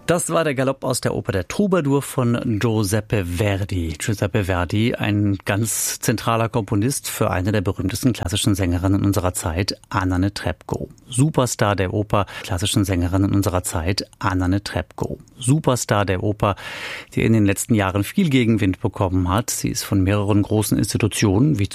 Das war der Galopp aus der Oper Der Troubadour von Giuseppe Verdi. Giuseppe Verdi, ein ganz zentraler Komponist für eine der berühmtesten klassischen Sängerinnen unserer Zeit, Anna Netrebko. Superstar der Oper, klassischen Sängerinnen unserer Zeit, Anna Netrebko. Superstar der Oper, die in den letzten Jahren viel Gegenwind bekommen hat. Sie ist von mehreren großen Institutionen, wie